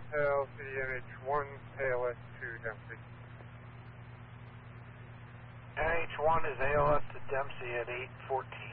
Hotel CNH1, ALS to Dempsey. NH1 is ALS to Dempsey at 8:14.